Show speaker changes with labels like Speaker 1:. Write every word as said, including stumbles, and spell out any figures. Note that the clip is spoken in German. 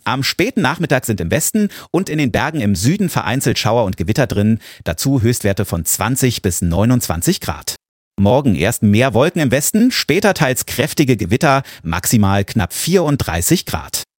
Speaker 1: Am späten Nachmittag sind im Westen und in den Bergen im Süden vereinzelt Schauer und Gewitter drin. Dazu Höchstwerte von zwanzig bis neunundzwanzig Grad. Morgen erst mehr Wolken im Westen, später teils kräftige Gewitter, maximal knapp vierunddreißig Grad.